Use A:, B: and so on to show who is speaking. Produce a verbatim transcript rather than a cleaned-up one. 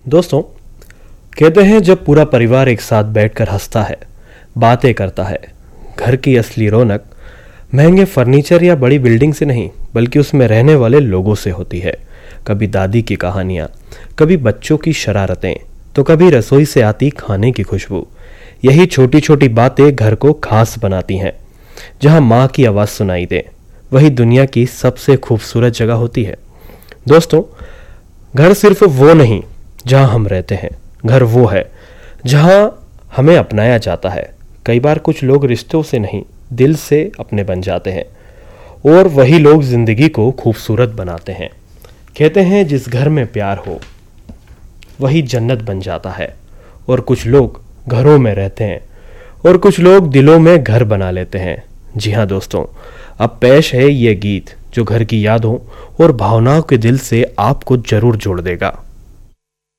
A: दोस्तों, कहते हैं जब पूरा परिवार एक साथ बैठकर हंसता है, बातें करता है, घर की असली रौनक महंगे फर्नीचर या बड़ी बिल्डिंग से नहीं बल्कि उसमें रहने वाले लोगों से होती है। कभी दादी की कहानियाँ, कभी बच्चों की शरारतें, तो कभी रसोई से आती खाने की खुशबू। यही छोटी छोटी बातें घर को खास बनाती हैं। जहाँ माँ की आवाज़ सुनाई दे, वही दुनिया की सबसे खूबसूरत जगह होती है। दोस्तों, घर सिर्फ वो नहीं जहाँ हम रहते हैं, घर वो है जहाँ हमें अपनाया जाता है। कई बार कुछ लोग रिश्तों से नहीं, दिल से अपने बन जाते हैं और वही लोग जिंदगी को खूबसूरत बनाते हैं। कहते हैं जिस घर में प्यार हो वही जन्नत बन जाता है। और कुछ लोग घरों में रहते हैं और कुछ लोग दिलों में घर बना लेते हैं। जी हाँ दोस्तों, अब पेश है ये गीत जो घर की यादों और भावनाओं के दिल से आपको जरूर जोड़ देगा।